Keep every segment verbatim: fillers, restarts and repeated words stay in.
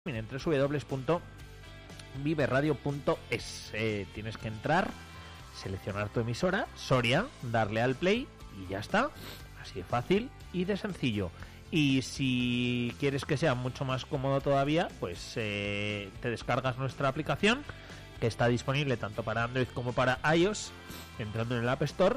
en doble u doble u doble u punto vive radio punto es. Eh, tienes que entrar, seleccionar tu emisora, Soria, darle al play y ya está. Así de fácil y de sencillo. Y si quieres que sea mucho más cómodo todavía, pues eh, te descargas nuestra aplicación, que está disponible tanto para Android como para iOS, entrando en el App Store.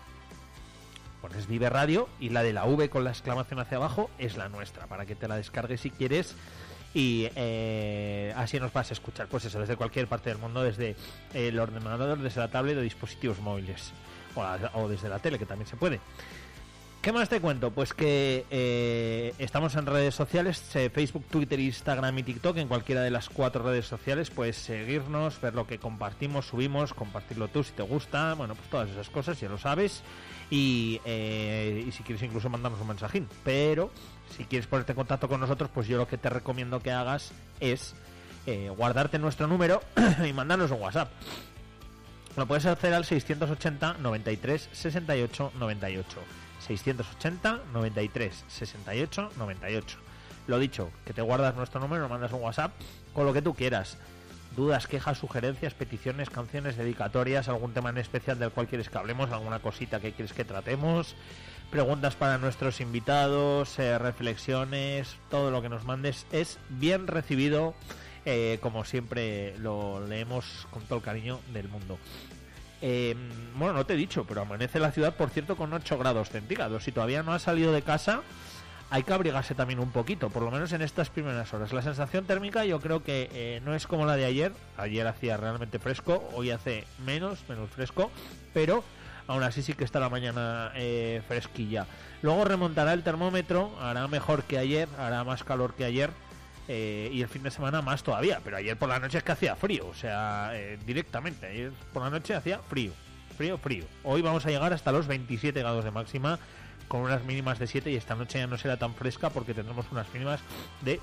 Pones Vive Radio y la de la V con la exclamación hacia abajo es la nuestra, para que te la descargues si quieres. Y eh, así nos vas a escuchar, pues eso, desde cualquier parte del mundo, desde el ordenador, desde la tablet o dispositivos móviles, o, la, o desde la tele, que también se puede. ¿Qué más te cuento? Pues que eh, estamos en redes sociales, eh, Facebook, Twitter, Instagram y TikTok. En cualquiera de las cuatro redes sociales puedes seguirnos, ver lo que compartimos, subimos, compartirlo tú si te gusta, bueno, pues todas esas cosas, ya lo sabes. Y, eh, y si quieres incluso mandarnos un mensajín. Pero si quieres ponerte en contacto con nosotros, pues yo lo que te recomiendo que hagas es eh, guardarte nuestro número y mandarnos un WhatsApp. Lo puedes hacer al seiscientos ochenta, noventa y tres, sesenta y ocho, noventa y ocho. seiscientos ochenta, noventa y tres, sesenta y ocho, noventa y ocho. Lo dicho, que te guardas nuestro número, mandas un WhatsApp con lo que tú quieras. Dudas, quejas, sugerencias, peticiones, canciones, dedicatorias, algún tema en especial del cual quieres que hablemos, alguna cosita que quieres que tratemos, preguntas para nuestros invitados, eh, reflexiones, todo lo que nos mandes es bien recibido. Eh, como siempre lo leemos con todo el cariño del mundo. Eh, bueno, no te he dicho, pero amanece la ciudad, por cierto, con ocho grados centígrados. Si todavía no has salido de casa, hay que abrigarse también un poquito, por lo menos en estas primeras horas. La sensación térmica yo creo que eh, no es como la de ayer. Ayer hacía realmente fresco, hoy hace menos, menos fresco, pero aún así sí que está la mañana eh, fresquilla. Luego remontará el termómetro, hará mejor que ayer, hará más calor que ayer. Eh, y el fin de semana más todavía, pero ayer por la noche es que hacía frío, o sea, eh, directamente, ayer por la noche hacía frío, frío, frío. Hoy vamos a llegar hasta los veintisiete grados de máxima, con unas mínimas de siete, y esta noche ya no será tan fresca porque tendremos unas mínimas de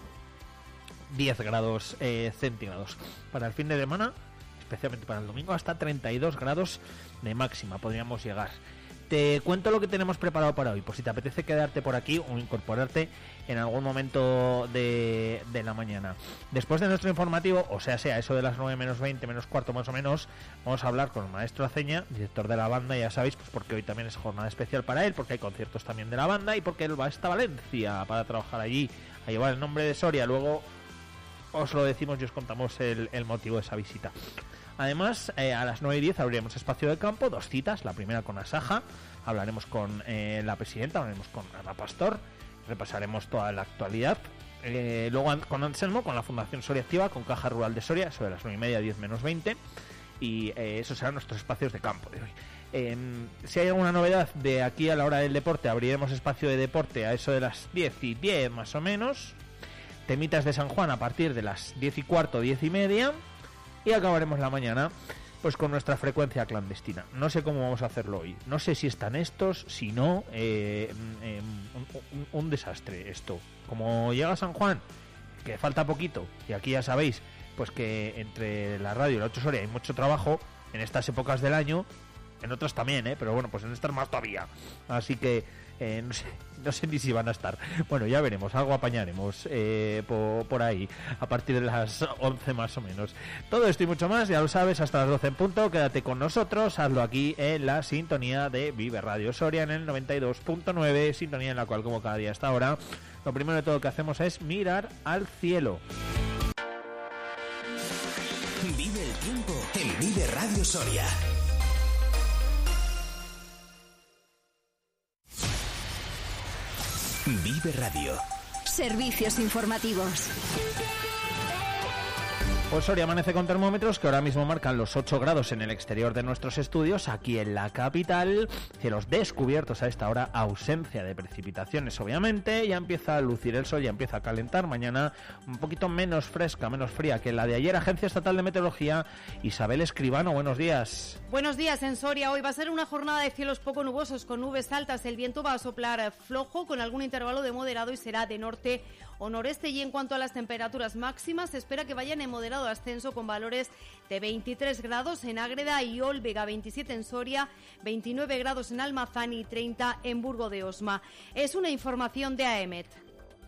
diez grados eh, centígrados. Para el fin de semana, especialmente para el domingo, hasta treinta y dos grados de máxima podríamos llegar. Te cuento lo que tenemos preparado para hoy, por si te apetece quedarte por aquí o incorporarte en algún momento de, de la mañana. Después de nuestro informativo, o sea, sea eso de las nueve menos veinte, menos cuarto más o menos, vamos a hablar con el maestro Aceña, director de la banda, ya sabéis, pues porque hoy también es jornada especial para él, porque hay conciertos también de la banda y porque él va hasta Valencia para trabajar allí, a llevar el nombre de Soria. Luego os lo decimos y os contamos el, el motivo de esa visita. Además, eh, a las nueve y diez abriremos espacio de campo, dos citas, la primera con Asaja, hablaremos con eh, la presidenta, hablaremos con Ana Pastor, repasaremos toda la actualidad, eh, luego con Anselmo, con la Fundación Soria Activa, con Caja Rural de Soria, sobre las nueve y media, diez menos veinte, y eh, esos serán nuestros espacios de campo de hoy. Eh, si hay alguna novedad de aquí a la hora del deporte, abriremos espacio de deporte a eso de las diez y diez más o menos, temitas de San Juan a partir de las diez y cuarto, diez y media, y acabaremos la mañana pues con nuestra frecuencia clandestina. No sé cómo vamos a hacerlo hoy. No sé si están estos, si no, eh, eh, un, un, un desastre esto. Como llega San Juan, que falta poquito, y aquí ya sabéis, pues que entre la radio y la ocho Soria hay mucho trabajo en estas épocas del año, en otras también, ¿eh? Pero bueno, pues en estas más todavía. Así que eh, no sé, no sé ni si van a estar. Bueno, ya veremos, algo apañaremos eh, por, por ahí, a partir de las once más o menos. Todo esto y mucho más, ya lo sabes, hasta las doce en punto. Quédate con nosotros, hazlo aquí en la sintonía de Vive Radio Soria en el noventa y dos punto nueve, sintonía en la cual, como cada día hasta ahora, lo primero de todo que hacemos es mirar al cielo. Vive el tiempo en Vive Radio Soria. Vive Radio. Servicios informativos. Pues Soria amanece con termómetros que ahora mismo marcan los ocho grados en el exterior de nuestros estudios. Aquí en la capital, cielos descubiertos a esta hora, ausencia de precipitaciones obviamente, ya empieza a lucir el sol, ya empieza a calentar. Mañana un poquito menos fresca, menos fría que la de ayer. Agencia Estatal de Meteorología, Isabel Escribano, buenos días. Buenos días en Soria. Hoy va a ser una jornada de cielos poco nubosos con nubes altas. El viento va a soplar flojo con algún intervalo de moderado y será de norte o noreste. Y en cuanto a las temperaturas máximas, se espera que vayan en moderado ascenso con valores de veintitrés grados en Ágreda y Olvega, veintisiete en Soria, veintinueve grados en Almazán y treinta en Burgo de Osma. Es una información de AEMET.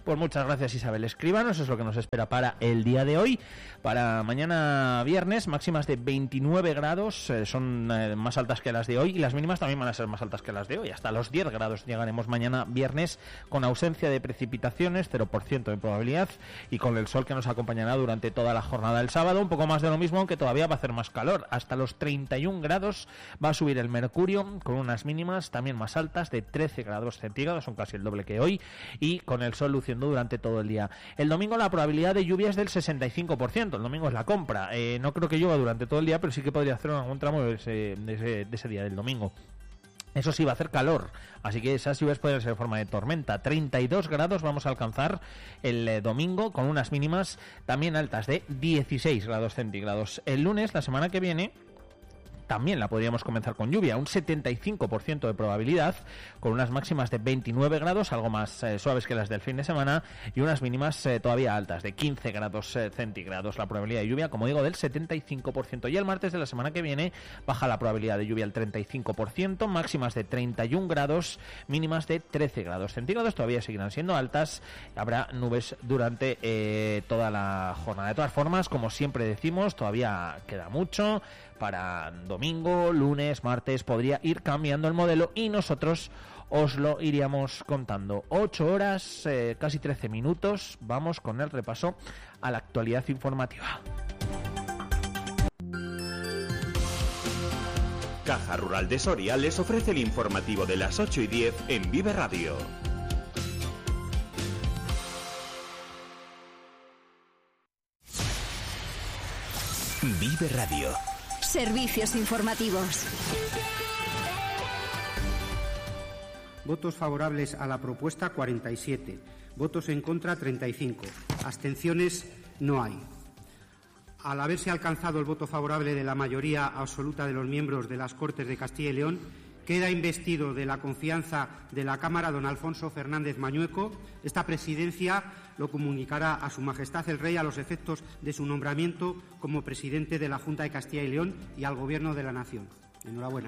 Pues muchas gracias, Isabel Escribano. Eso es lo que nos espera para el día de hoy. Para mañana viernes, máximas de veintinueve grados, eh, son eh, más altas que las de hoy, y las mínimas también van a ser más altas que las de hoy. Hasta los diez grados llegaremos mañana viernes, con ausencia de precipitaciones, cero por ciento de probabilidad, y con el sol que nos acompañará durante toda la jornada del sábado. Un poco más de lo mismo, aunque todavía va a hacer más calor. Hasta los treinta y un grados va a subir el mercurio, con unas mínimas también más altas de trece grados centígrados, son casi el doble que hoy, y con el sol luciendo durante todo el día. El domingo la probabilidad de lluvia es del sesenta y cinco por ciento. El domingo es la compra. Eh, no creo que llueva durante todo el día, pero sí que podría hacer algún tramo de ese, de ese, de ese día del domingo. Eso sí, va a hacer calor, así que esas lluvias pueden ser en forma de tormenta. treinta y dos grados vamos a alcanzar el eh, domingo, con unas mínimas también altas de dieciséis grados centígrados. El lunes, la semana que viene, también la podríamos comenzar con lluvia, un setenta y cinco por ciento de probabilidad, con unas máximas de veintinueve grados, algo más eh, suaves que las del fin de semana, y unas mínimas eh, todavía altas, de quince grados eh, centígrados. La probabilidad de lluvia, como digo, del setenta y cinco por ciento. Y el martes de la semana que viene baja la probabilidad de lluvia al treinta y cinco por ciento, máximas de treinta y un grados, mínimas de trece grados centígrados. Todavía seguirán siendo altas, habrá nubes durante eh, toda la jornada. De todas formas, como siempre decimos, todavía queda mucho. Para domingo, lunes, martes podría ir cambiando el modelo, y nosotros os lo iríamos contando. ocho horas, eh, casi trece minutos. Vamos con el repaso a la actualidad informativa. Caja Rural de Soria les ofrece el informativo de las ocho y diez en Vive Radio. Vive Radio. Servicios informativos. Votos favorables a la propuesta cuarenta y siete. Votos en contra treinta y cinco. Abstenciones no hay. Al haberse alcanzado el voto favorable de la mayoría absoluta de los miembros de las Cortes de Castilla y León, queda investido de la confianza de la Cámara don Alfonso Fernández Mañueco. Esta presidencia lo comunicará a Su Majestad el Rey a los efectos de su nombramiento como presidente de la Junta de Castilla y León y al Gobierno de la Nación. Enhorabuena.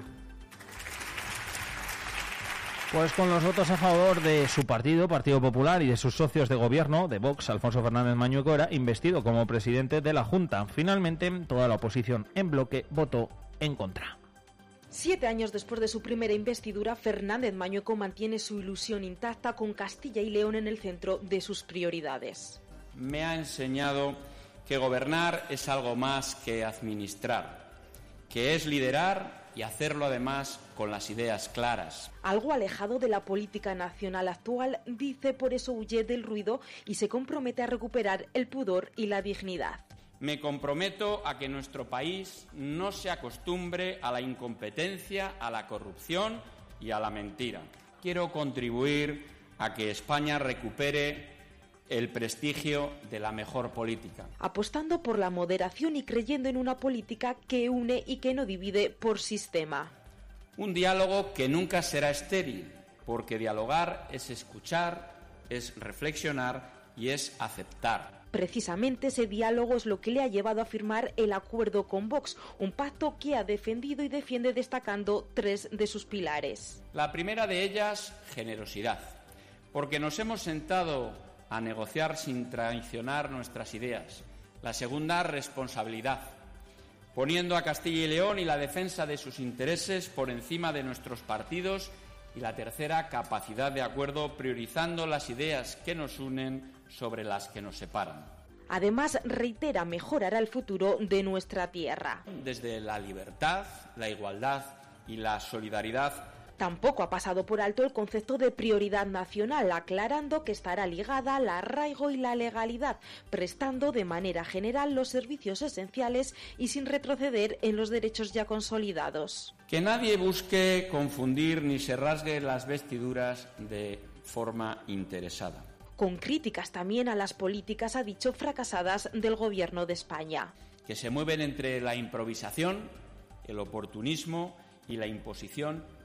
Pues con los votos a favor de su partido, Partido Popular, y de sus socios de gobierno, de Vox, Alfonso Fernández Mañueco era investido como presidente de la Junta. Finalmente, toda la oposición en bloque votó en contra. Siete años después de su primera investidura, Fernández Mañueco mantiene su ilusión intacta, con Castilla y León en el centro de sus prioridades. Me ha enseñado que gobernar es algo más que administrar, que es liderar y hacerlo además con las ideas claras. Algo alejado de la política nacional actual, dice, por eso huye del ruido y se compromete a recuperar el pudor y la dignidad. Me comprometo a que nuestro país no se acostumbre a la incompetencia, a la corrupción y a la mentira. Quiero contribuir a que España recupere el prestigio de la mejor política. Apostando por la moderación y creyendo en una política que une y que no divide por sistema. Un diálogo que nunca será estéril, porque dialogar es escuchar, es reflexionar y es aceptar. Precisamente ese diálogo es lo que le ha llevado a firmar el acuerdo con Vox, un pacto que ha defendido y defiende destacando tres de sus pilares. La primera de ellas, generosidad, porque nos hemos sentado a negociar sin traicionar nuestras ideas. La segunda, responsabilidad, poniendo a Castilla y León y la defensa de sus intereses por encima de nuestros partidos. Y la tercera, capacidad de acuerdo, priorizando las ideas que nos unen sobre las que nos separan. Además, reitera, mejorará el futuro de nuestra tierra. Desde la libertad, la igualdad y la solidaridad. Tampoco ha pasado por alto el concepto de prioridad nacional, aclarando que estará ligada al arraigo y la legalidad, prestando de manera general los servicios esenciales y sin retroceder en los derechos ya consolidados. Que nadie busque confundir ni se rasgue las vestiduras de forma interesada. Con críticas también a las políticas, ha dicho, fracasadas del Gobierno de España. Que se mueven entre la improvisación, el oportunismo y la imposición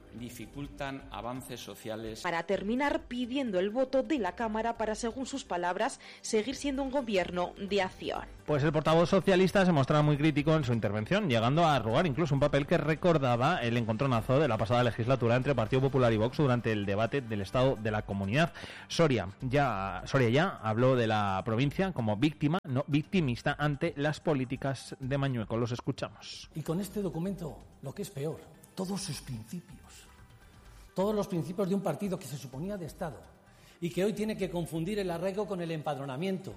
dificultan avances sociales. Para terminar, pidiendo el voto de la Cámara para, según sus palabras, seguir siendo un gobierno de acción. Pues el portavoz socialista se mostraba muy crítico en su intervención, llegando a arrogar incluso un papel que recordaba el encontronazo de la pasada legislatura entre Partido Popular y Vox durante el debate del estado de la comunidad. Soria ya, Soria ya habló de la provincia como víctima, no victimista, ante las políticas de Mañueco. Los escuchamos. Y con este documento, lo que es peor, todos sus principios, todos los principios de un partido que se suponía de Estado y que hoy tiene que confundir el arraigo con el empadronamiento.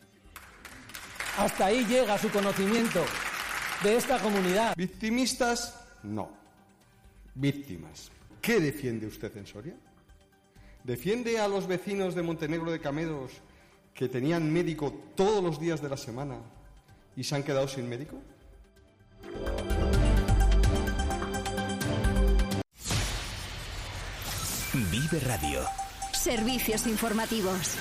Hasta ahí llega su conocimiento de esta comunidad. Victimistas, no. Víctimas. ¿Qué defiende usted en Soria? ¿Defiende a los vecinos de Montenegro de Cameros que tenían médico todos los días de la semana y se han quedado sin médico? Vive Radio. Servicios informativos.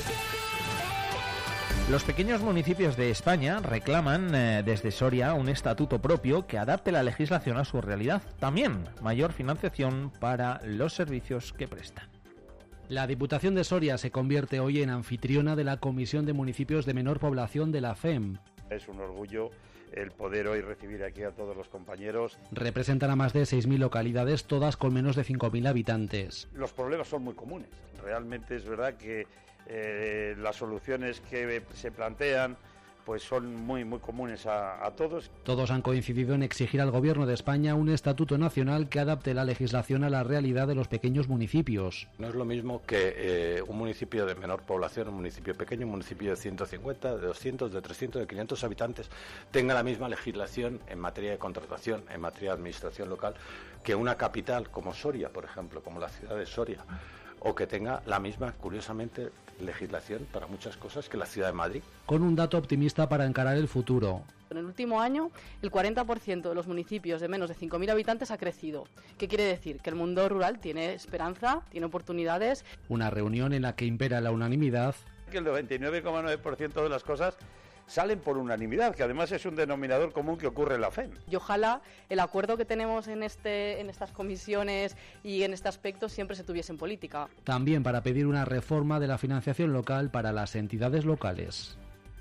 Los pequeños municipios de España reclaman eh, desde Soria un estatuto propio que adapte la legislación a su realidad. También mayor financiación para los servicios que prestan. La Diputación de Soria se convierte hoy en anfitriona de la Comisión de Municipios de Menor Población de la F E M. Es un orgullo el poder hoy recibir aquí a todos los compañeros. Representan a más de seis mil localidades, todas con menos de cinco mil habitantes. Los problemas son muy comunes. Realmente es verdad que eh, las soluciones que se plantean pues son muy muy comunes a, a todos. Todos han coincidido en exigir al Gobierno de España un estatuto nacional que adapte la legislación a la realidad de los pequeños municipios. No es lo mismo que eh, un municipio de menor población, un municipio pequeño, un municipio de ciento cincuenta, de doscientos, de trescientos, de quinientos habitantes, tenga la misma legislación en materia de contratación, en materia de administración local, que una capital como Soria, por ejemplo, como la ciudad de Soria, o que tenga la misma, curiosamente, legislación para muchas cosas que la ciudad de Madrid. Con un dato optimista para encarar el futuro. En el último año, el cuarenta por ciento de los municipios de menos de cinco mil habitantes ha crecido. ¿Qué quiere decir? Que el mundo rural tiene esperanza, tiene oportunidades. Una reunión en la que impera la unanimidad. Que el noventa y nueve coma nueve por ciento de las cosas salen por unanimidad, que además es un denominador común que ocurre en la F E M. Y ojalá el acuerdo que tenemos en, este, en estas comisiones y en este aspecto siempre se tuviese en política. También para pedir una reforma de la financiación local para las entidades locales.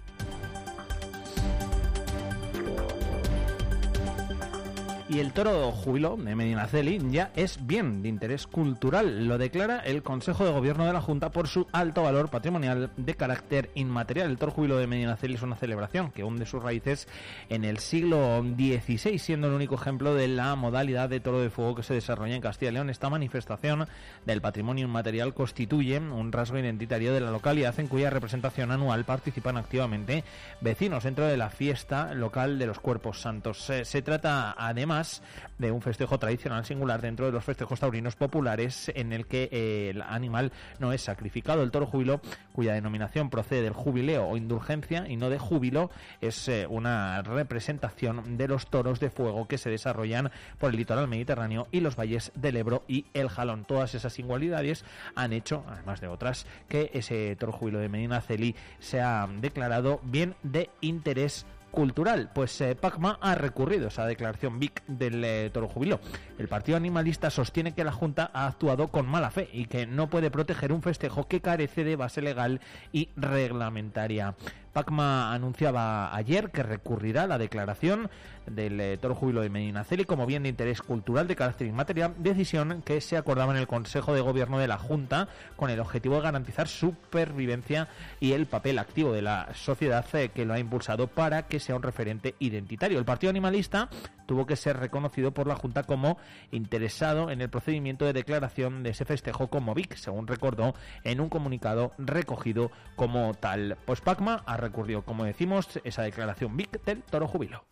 Y el toro júbilo de Medinaceli ya es bien de interés cultural. Lo declara el Consejo de Gobierno de la Junta por su alto valor patrimonial de carácter inmaterial. El toro júbilo de Medinaceli es una celebración que hunde sus raíces en el siglo dieciséis, siendo el único ejemplo de la modalidad de toro de fuego que se desarrolla en Castilla y León. Esta manifestación del patrimonio inmaterial constituye un rasgo identitario de la localidad, en cuya representación anual participan activamente vecinos dentro de la fiesta local de los Cuerpos Santos. Se, se trata además de un festejo tradicional singular dentro de los festejos taurinos populares, en el que eh, el animal no es sacrificado. El toro júbilo, cuya denominación procede del jubileo o indulgencia y no de júbilo, es eh, una representación de los toros de fuego que se desarrollan por el litoral mediterráneo y los valles del Ebro y el Jalón. Todas esas singularidades han hecho, además de otras, que ese toro júbilo de Medinaceli sea declarado bien de interés cultural. Pues eh, Pacma ha recurrido esa declaración V I C del eh, toro júbilo. El partido animalista sostiene que la Junta ha actuado con mala fe y que no puede proteger un festejo que carece de base legal y reglamentaria. Pacma anunciaba ayer que recurrirá a la declaración del eh, toro júbilo de Medinaceli como bien de interés cultural de carácter inmaterial, decisión que se acordaba en el Consejo de Gobierno de la Junta con el objetivo de garantizar su supervivencia y el papel activo de la sociedad eh, que lo ha impulsado para que sea un referente identitario. El partido animalista tuvo que ser reconocido por la Junta como interesado en el procedimiento de declaración de ese festejo como V I C, según recordó en un comunicado recogido como tal. Pues Pacma ha recurrido, como decimos, esa declaración V I C del toro júbilo.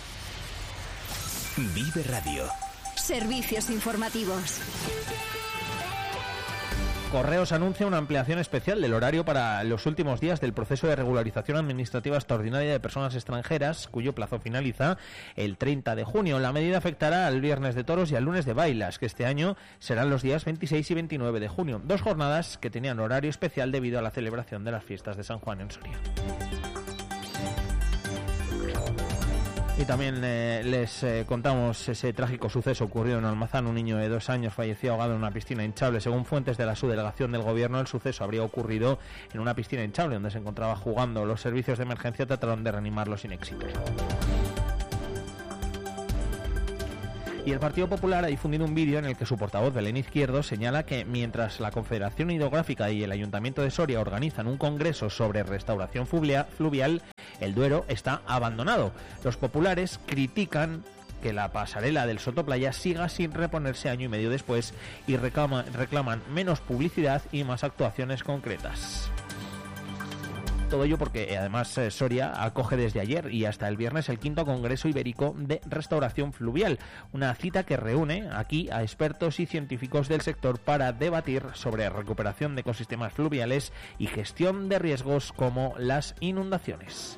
Vive Radio. Servicios informativos. Correos anuncia una ampliación especial del horario para los últimos días del proceso de regularización administrativa extraordinaria de personas extranjeras, cuyo plazo finaliza el treinta de junio. La medida afectará al viernes de toros y al lunes de bailas, que este año serán los días veintiséis y veintinueve de junio. Dos jornadas que tenían horario especial debido a la celebración de las fiestas de San Juan en Soria. Y también eh, les eh, contamos ese trágico suceso ocurrido en Almazán. Un niño de dos años falleció ahogado en una piscina hinchable. Según fuentes de la subdelegación del gobierno, el suceso habría ocurrido en una piscina hinchable donde se encontraba jugando. Los servicios de emergencia trataron de reanimarlo sin éxito. Y el Partido Popular ha difundido un vídeo en el que su portavoz, Belén Izquierdo, señala que mientras la Confederación Hidrográfica y el Ayuntamiento de Soria organizan un congreso sobre restauración fluvial, el Duero está abandonado. Los populares critican que la pasarela del Sotoplaya siga sin reponerse año y medio después y reclama, reclaman menos publicidad y más actuaciones concretas. Todo ello porque además eh, Soria acoge desde ayer y hasta el viernes el quinto Congreso Ibérico de Restauración Fluvial, una cita que reúne aquí a expertos y científicos del sector para debatir sobre recuperación de ecosistemas fluviales y gestión de riesgos como las inundaciones.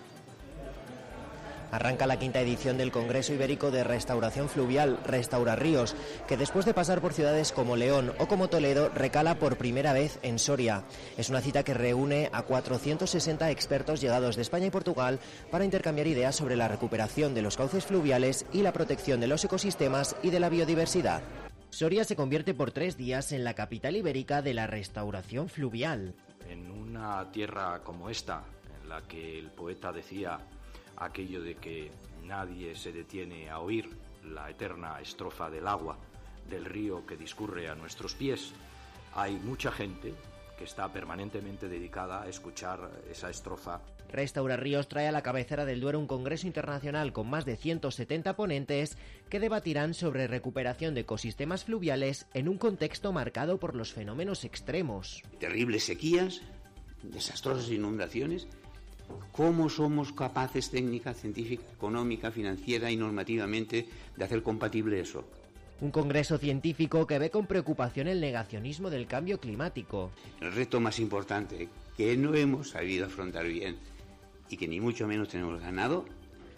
Arranca la quinta edición del Congreso Ibérico de Restauración Fluvial, Restaura Ríos, que después de pasar por ciudades como León o como Toledo, recala por primera vez en Soria. Es una cita que reúne a cuatrocientos sesenta expertos llegados de España y Portugal para intercambiar ideas sobre la recuperación de los cauces fluviales y la protección de los ecosistemas y de la biodiversidad. Soria se convierte por tres días en la capital ibérica de la restauración fluvial. En una tierra como esta, en la que el poeta decía aquello de que nadie se detiene a oír la eterna estrofa del agua del río que discurre a nuestros pies, hay mucha gente que está permanentemente dedicada a escuchar esa estrofa. Restaura Ríos trae a la cabecera del Duero un congreso internacional con más de ciento setenta ponentes que debatirán sobre recuperación de ecosistemas fluviales en un contexto marcado por los fenómenos extremos. Terribles sequías, desastrosas inundaciones. ¿Cómo somos capaces técnica, científica, económica, financiera y normativamente de hacer compatible eso? Un congreso científico que ve con preocupación el negacionismo del cambio climático. El reto más importante que no hemos sabido afrontar bien y que ni mucho menos tenemos ganado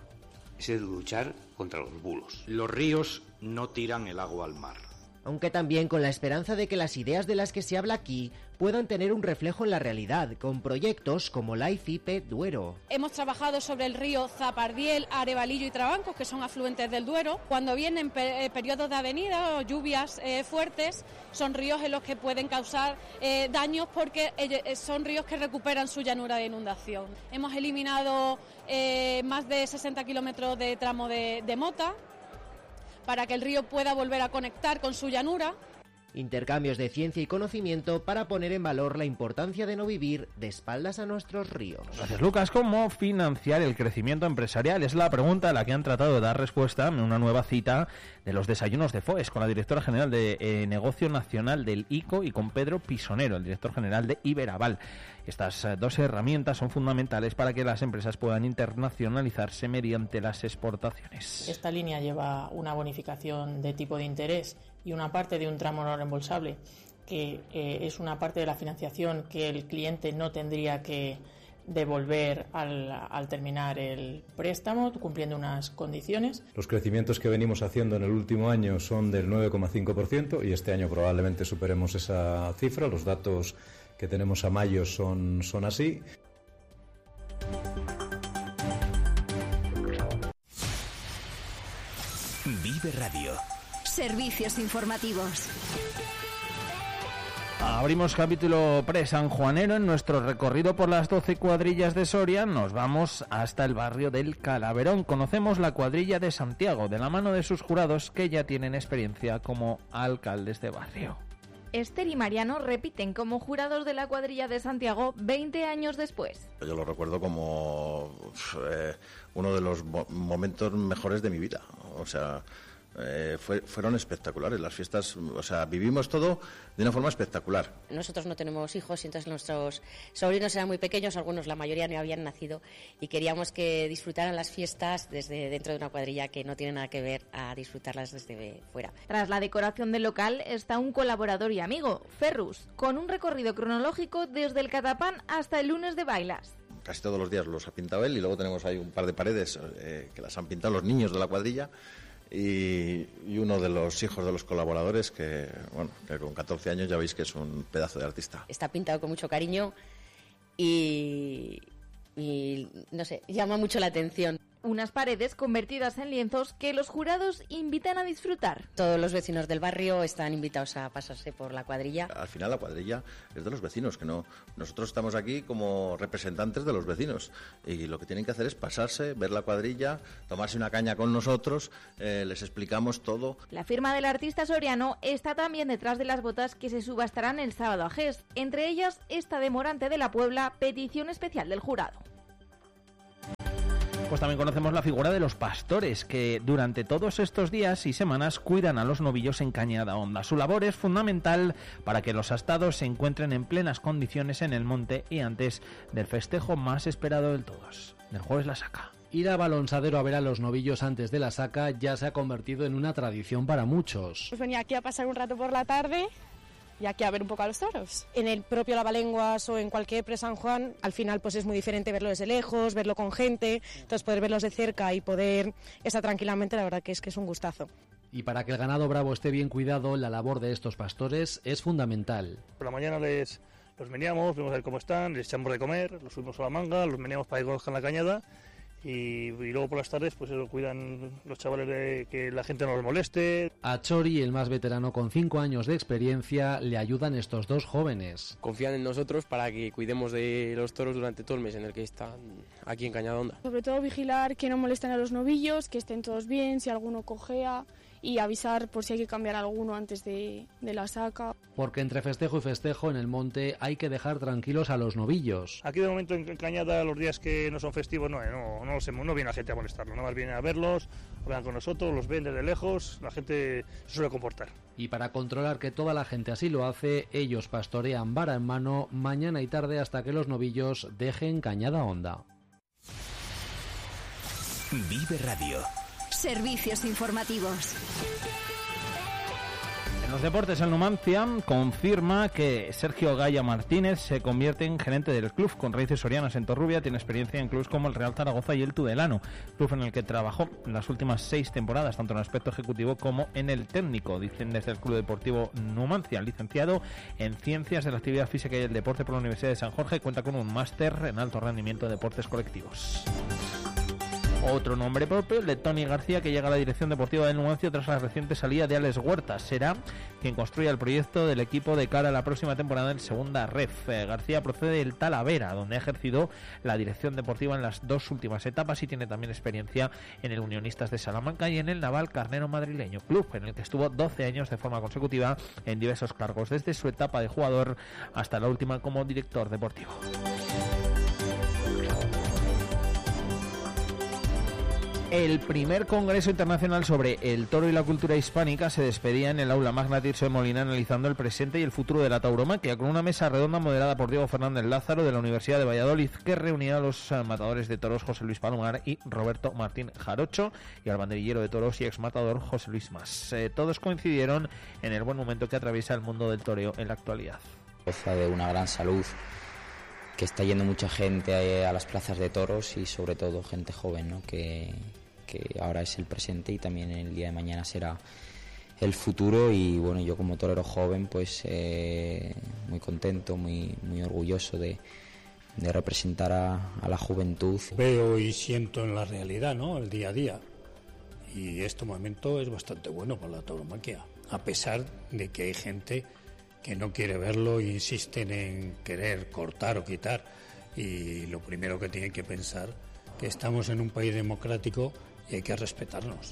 es el luchar contra los bulos. Los ríos no tiran el agua al mar. Aunque también con la esperanza de que las ideas de las que se habla aquí puedan tener un reflejo en la realidad, con proyectos como Life I P E Duero. Hemos trabajado sobre el río Zapardiel, Arevalillo y Trabancos, que son afluentes del Duero. Cuando vienen pe- periodos de avenida o lluvias eh, fuertes, son ríos en los que pueden causar eh, daños porque eh, son ríos que recuperan su llanura de inundación. Hemos eliminado eh, más de sesenta kilómetros de tramo de, de mota, para que el río pueda volver a conectar con su llanura. Intercambios de ciencia y conocimiento para poner en valor la importancia de no vivir de espaldas a nuestros ríos. Gracias, Lucas. ¿Cómo financiar el crecimiento empresarial? Es la pregunta a la que han tratado de dar respuesta en una nueva cita de los desayunos de FOES con la directora general de eh, Negocio Nacional del I C O y con Pedro Pisonero, el director general de Iberaval. Estas eh, dos herramientas son fundamentales para que las empresas puedan internacionalizarse mediante las exportaciones. Esta línea lleva una bonificación de tipo de interés y una parte de un tramo no reembolsable, que eh, es una parte de la financiación que el cliente no tendría que devolver al, al terminar el préstamo, cumpliendo unas condiciones. Los crecimientos que venimos haciendo en el último año son del nueve coma cinco por ciento y este año probablemente superemos esa cifra. Los datos que tenemos a mayo son, son así. Vive Radio. Servicios informativos. Abrimos capítulo pre-sanjuanero en nuestro recorrido por las doce cuadrillas de Soria. Nos vamos hasta el barrio del Calaverón. Conocemos la cuadrilla de Santiago de la mano de sus jurados que ya tienen experiencia como alcaldes de barrio. Esther y Mariano repiten como jurados de la cuadrilla de Santiago veinte años después. Yo lo recuerdo como eh, uno de los mo- momentos mejores de mi vida. O sea, eh, fue, fueron espectaculares las fiestas. O sea, vivimos todo de una forma espectacular. Nosotros no tenemos hijos y entonces nuestros sobrinos eran muy pequeños, algunos, la mayoría no habían nacido y queríamos que disfrutaran las fiestas desde dentro de una cuadrilla que no tiene nada que ver a disfrutarlas desde fuera. Tras la decoración del local está un colaborador y amigo, Ferrus, con un recorrido cronológico desde el Catapán hasta el lunes de bailas. Casi todos los días los ha pintado él y luego tenemos ahí un par de paredes eh, que las han pintado los niños de la cuadrilla. Y, y uno de los hijos de los colaboradores que, bueno, que con catorce años ya veis que es un pedazo de artista. Está pintado con mucho cariño y, y no sé, llama mucho la atención. unas paredes convertidas en lienzos que los jurados invitan a disfrutar. Todos los vecinos del barrio están invitados a pasarse por la cuadrilla. Al final la cuadrilla es de los vecinos, que no. Nosotros estamos aquí como representantes de los vecinos y lo que tienen que hacer es pasarse, ver la cuadrilla, tomarse una caña con nosotros, eh, les explicamos todo. La firma del artista soriano está también detrás de las botas que se subastarán el sábado a Gés, entre ellas esta de Morante de la Puebla, petición especial del jurado. Pues también conocemos la figura de los pastores, que durante todos estos días y semanas cuidan a los novillos en Cañada Honda. Su labor es fundamental para que los astados se encuentren en plenas condiciones en el monte y antes del festejo más esperado de todos, del Jueves la Saca. Ir a Balonsadero a ver a los novillos antes de la saca ya se ha convertido en una tradición para muchos. Pues venía aquí a pasar un rato por la tarde y aquí a ver un poco a los toros. En el propio Lavalenguas o en cualquier pre-San Juan, al final pues es muy diferente verlo desde lejos, verlo con gente, entonces poder verlos de cerca y poder estar tranquilamente, la verdad que es que es un gustazo. Y para que el ganado bravo esté bien cuidado, la labor de estos pastores es fundamental. Por la mañana les los meneamos, vemos a ver cómo están, les echamos de comer, los subimos a la manga, los meneamos para que conozcan la cañada. Y, y luego por las tardes pues eso, cuidan los chavales de que la gente no los moleste. A Chori, el más veterano con cinco años de experiencia, le ayudan estos dos jóvenes. Confían en nosotros para que cuidemos de los toros durante todo el mes en el que están aquí en Cañada Honda. Sobre todo vigilar que no molesten a los novillos, que estén todos bien, si alguno cojea, y avisar por si hay que cambiar alguno antes de, de la saca. Porque entre festejo y festejo en el monte hay que dejar tranquilos a los novillos. Aquí de momento en Cañada los días que no son festivos no, no, no, no, no viene la gente a molestarlos, nada más vienen a verlos, hablan con nosotros, los ven desde lejos, la gente se suele comportar. Y para controlar que toda la gente así lo hace, ellos pastorean vara en mano mañana y tarde hasta que los novillos dejen Cañada Honda. Vive Radio. Servicios informativos. En los deportes, el Numancia confirma que Sergio Gaya Martínez se convierte en gerente del club con raíces sorianas en Torrubia. Tiene experiencia en clubes como el Real Zaragoza y el Tudelano, club en el que trabajó en las últimas seis temporadas, tanto en el aspecto ejecutivo como en el técnico. Dicen desde el Club Deportivo Numancia, licenciado en Ciencias de la Actividad Física y el Deporte por la Universidad de San Jorge, cuenta con un máster en alto rendimiento de deportes colectivos. Otro nombre propio, el de Tony García, que llega a la dirección deportiva del Numancia tras la reciente salida de Alex Huertas. Será quien construya el proyecto del equipo de cara a la próxima temporada en segunda ref. Eh, García procede del Talavera, donde ha ejercido la dirección deportiva en las dos últimas etapas y tiene también experiencia en el Unionistas de Salamanca y en el Naval Carnero madrileño, club en el que estuvo doce años de forma consecutiva en diversos cargos, desde su etapa de jugador hasta la última como director deportivo. El primer Congreso Internacional sobre el Toro y la Cultura Hispánica se despedía en el Aula Magna Tirso de Molina, analizando el presente y el futuro de la tauromaquia, con una mesa redonda moderada por Diego Fernández Lázaro de la Universidad de Valladolid, que reunía a los matadores de toros José Luis Palomar y Roberto Martín Jarocho y al banderillero de toros y exmatador José Luis Mas. Eh, todos coincidieron en el buen momento que atraviesa el mundo del toreo en la actualidad. Goza de una gran salud, que está yendo mucha gente a las plazas de toros y sobre todo gente joven, ¿no? que, que ahora es el presente y también el día de mañana será el futuro. Y bueno, yo como torero joven pues eh, muy contento, muy, muy orgulloso de, de representar a, a la juventud. Veo y siento en la realidad, ¿no? El día a día, y este momento es bastante bueno para la tauromaquia, a pesar de que hay gente que no quiere verlo e insisten en querer cortar o quitar, y lo primero que tienen que pensar que estamos en un país democrático y hay que respetarnos.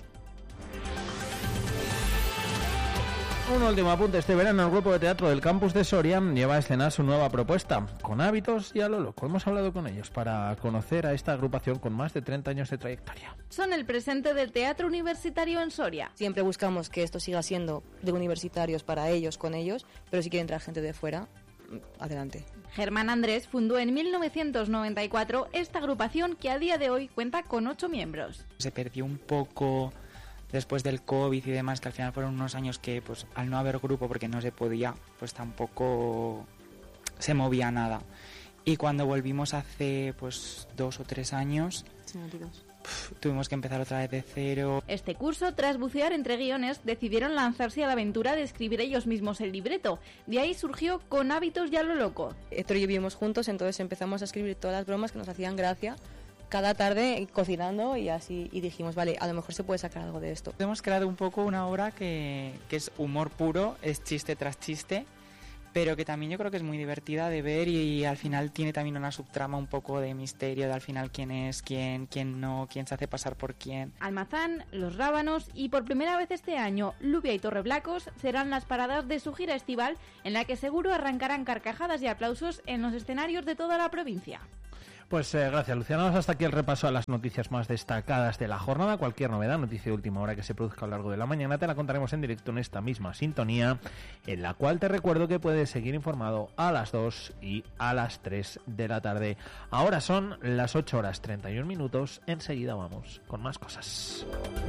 Un último apunte: este verano el grupo de teatro del campus de Soria lleva a escenar su nueva propuesta, Con hábitos y a lo loco. Hemos hablado con ellos para conocer a esta agrupación con más de treinta años de trayectoria. Son el presente del teatro universitario en Soria. Siempre buscamos que esto siga siendo de universitarios para ellos, con ellos, pero si quiere entrar gente de fuera, adelante. Germán Andrés fundó en mil novecientos noventa y cuatro esta agrupación, que a día de hoy cuenta con ocho miembros. Se perdió un poco después del COVID y demás, que al final fueron unos años que pues al no haber grupo, porque no se podía, pues tampoco se movía nada. Y cuando volvimos hace pues dos o tres años, sí, pf, tuvimos que empezar otra vez de cero. Este curso, tras bucear entre guiones, decidieron lanzarse a la aventura de escribir ellos mismos el libreto. De ahí surgió Con hábitos y a lo loco. Héctor y yo vivimos juntos, entonces empezamos a escribir todas las bromas que nos hacían gracia cada tarde cocinando y así, y dijimos, vale, a lo mejor se puede sacar algo de esto. Hemos creado un poco una obra que, que es humor puro, es chiste tras chiste, pero que también yo creo que es muy divertida de ver y, y al final tiene también una subtrama un poco de misterio de al final quién es quién, quién no, quién se hace pasar por quién. Almazán, Los Rábanos y por primera vez este año Lubia y Torreblacos serán las paradas de su gira estival, en la que seguro arrancarán carcajadas y aplausos en los escenarios de toda la provincia. Pues eh, gracias, Luciana. Hasta aquí el repaso a las noticias más destacadas de la jornada. Cualquier novedad, noticia de última hora que se produzca a lo largo de la mañana, te la contaremos en directo en esta misma sintonía, en la cual te recuerdo que puedes seguir informado a las dos y a las tres de la tarde. Ahora son las ocho horas treinta y un minutos. Enseguida vamos con más cosas.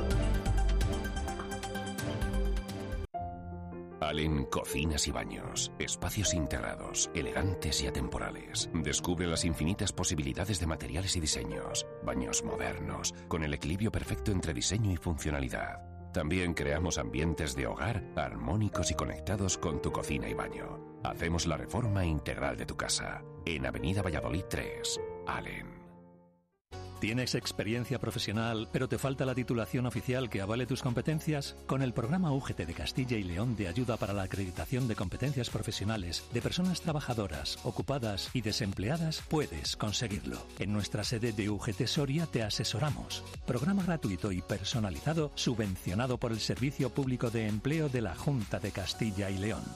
Allen Cocinas y Baños. Espacios integrados, elegantes y atemporales. Descubre las infinitas posibilidades de materiales y diseños. Baños modernos, con el equilibrio perfecto entre diseño y funcionalidad. También creamos ambientes de hogar armónicos y conectados con tu cocina y baño. Hacemos la reforma integral de tu casa. En Avenida Valladolid tres. Allen. ¿Tienes experiencia profesional, pero te falta la titulación oficial que avale tus competencias? Con el programa U G T de Castilla y León de ayuda para la acreditación de competencias profesionales de personas trabajadoras, ocupadas y desempleadas, puedes conseguirlo. En nuestra sede de U G T Soria te asesoramos. Programa gratuito y personalizado subvencionado por el Servicio Público de Empleo de la Junta de Castilla y León.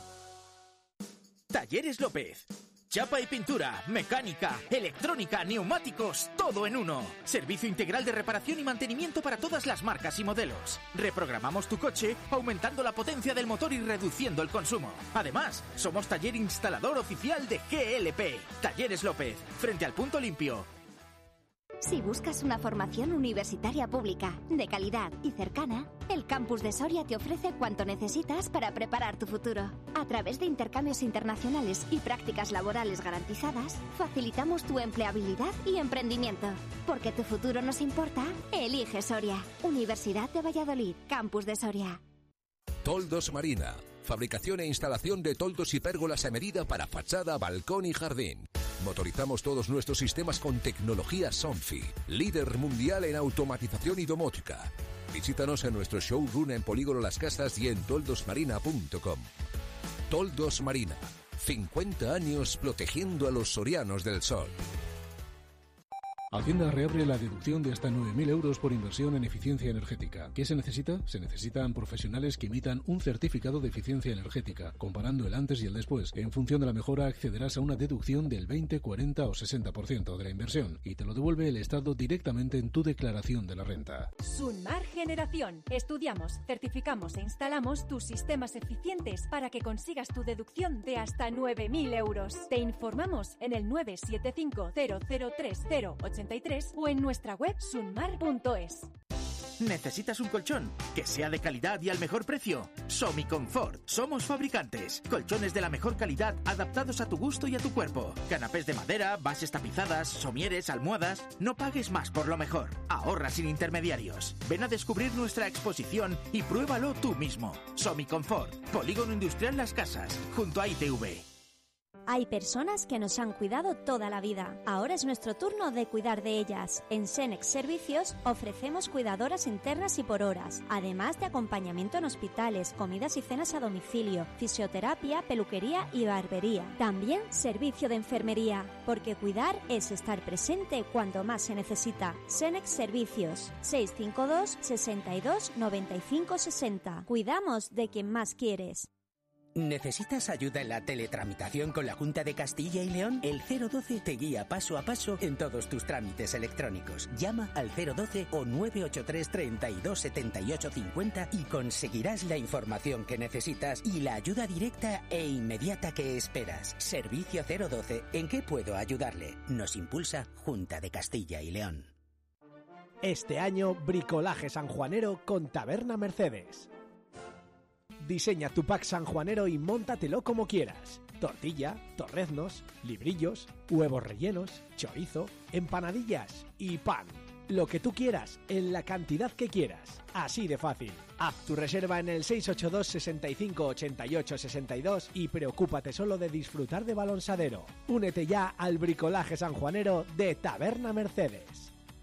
Talleres López. Chapa y pintura, mecánica, electrónica, neumáticos, todo en uno. Servicio integral de reparación y mantenimiento para todas las marcas y modelos. Reprogramamos tu coche aumentando la potencia del motor y reduciendo el consumo. Además, somos taller instalador oficial de G L P. Talleres López, frente al Punto Limpio. Si buscas una formación universitaria pública, de calidad y cercana, el Campus de Soria te ofrece cuanto necesitas para preparar tu futuro. A través de intercambios internacionales y prácticas laborales garantizadas, facilitamos tu empleabilidad y emprendimiento. Porque tu futuro nos importa, elige Soria. Universidad de Valladolid, Campus de Soria. Toldos Marina. Fabricación e instalación de toldos y pérgolas a medida para fachada, balcón y jardín. Motorizamos todos nuestros sistemas con tecnología Sonfi, líder mundial en automatización y domótica. Visítanos en nuestro showroom en Polígono Las Casas y en toldos marina punto com. Toldos Marina, cincuenta años protegiendo a los sorianos del sol. Hacienda reabre la deducción de hasta nueve mil euros por inversión en eficiencia energética. ¿Qué se necesita? Se necesitan profesionales que emitan un certificado de eficiencia energética, comparando el antes y el después. En función de la mejora accederás a una deducción del veinte, cuarenta o sesenta por ciento de la inversión y te lo devuelve el Estado directamente en tu declaración de la renta. Sunmar Generación. Estudiamos, certificamos e instalamos tus sistemas eficientes para que consigas tu deducción de hasta nueve mil euros. Te informamos en el nueve siete cinco cero cero tres cero ocho tres o en nuestra web sunmar punto es. ¿Necesitas un colchón que sea de calidad y al mejor precio? Somiconfort. Somos fabricantes. Colchones de la mejor calidad adaptados a tu gusto y a tu cuerpo. Canapés de madera, bases tapizadas, somieres, almohadas. No pagues más por lo mejor. Ahorra sin intermediarios. Ven a descubrir nuestra exposición y pruébalo tú mismo. Somiconfort. Polígono Industrial Las Casas, junto a I T V. Hay personas que nos han cuidado toda la vida. Ahora es nuestro turno de cuidar de ellas. En Senex Servicios ofrecemos cuidadoras internas y por horas, además de acompañamiento en hospitales, comidas y cenas a domicilio, fisioterapia, peluquería y barbería. También servicio de enfermería, porque cuidar es estar presente cuando más se necesita. Senex Servicios, seiscientos cincuenta y dos, sesenta y dos, noventa y cinco, sesenta. Cuidamos de quien más quieres. ¿Necesitas ayuda en la teletramitación con la Junta de Castilla y León? El cero doce te guía paso a paso en todos tus trámites electrónicos. Llama al cero doce o nueve ocho tres, treinta y dos, setenta y ocho, cincuenta y conseguirás la información que necesitas y la ayuda directa e inmediata que esperas. Servicio cero doce. ¿En qué puedo ayudarle? Nos impulsa Junta de Castilla y León. Este año, bricolaje sanjuanero con Taberna Mercedes. Diseña tu pack sanjuanero y móntatelo como quieras. Tortilla, torreznos, librillos, huevos rellenos, chorizo, empanadillas y pan. Lo que tú quieras, en la cantidad que quieras. Así de fácil. Haz tu reserva en el seis ocho dos, sesenta y cinco, ochenta y ocho, sesenta y dos y preocúpate solo de disfrutar de balonsadero. Únete ya al bricolaje sanjuanero de Taberna Mercedes.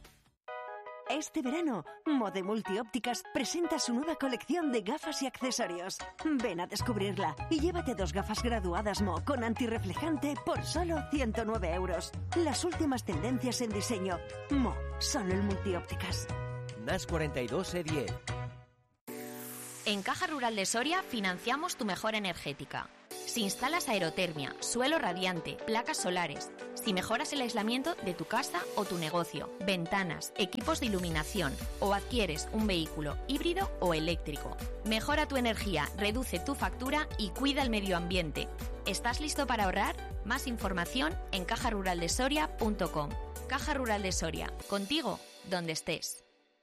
Este verano, Mode Multiópticas presenta su nueva colección de gafas y accesorios. Ven a descubrirla y llévate dos gafas graduadas Mo con antirreflejante por solo ciento nueve euros. Las últimas tendencias en diseño. Mo, solo en Multiópticas. N A S cuarenta y dos E diez. En Caja Rural de Soria financiamos tu mejora energética. Si instalas aerotermia, suelo radiante, placas solares, si mejoras el aislamiento de tu casa o tu negocio, ventanas, equipos de iluminación o adquieres un vehículo híbrido o eléctrico. Mejora tu energía, reduce tu factura y cuida el medio ambiente. ¿Estás listo para ahorrar? Más información en caja rural de soria punto com. Caja Rural de Soria, contigo donde estés.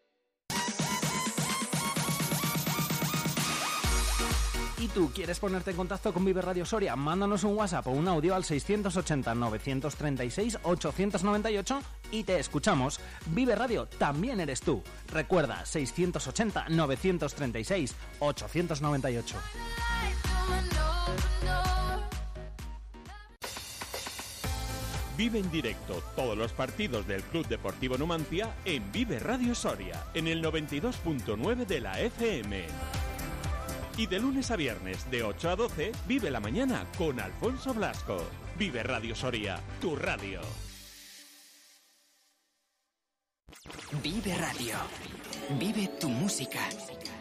¿Y tú quieres ponerte en contacto con Vive Radio Soria? Mándanos un WhatsApp o un audio al seiscientos ochenta, novecientos treinta y seis, ochocientos noventa y ocho y te escuchamos. Vive Radio también eres tú. Recuerda, seiscientos ochenta, novecientos treinta y seis, ochocientos noventa y ocho. Vive en directo todos los partidos del Club Deportivo Numancia en Vive Radio Soria, en el noventa y dos punto nueve de la F M. Y de lunes a viernes, de ocho a doce, vive la mañana con Alfonso Blasco. Vive Radio Soria, tu radio. Vive Radio. Vive tu música.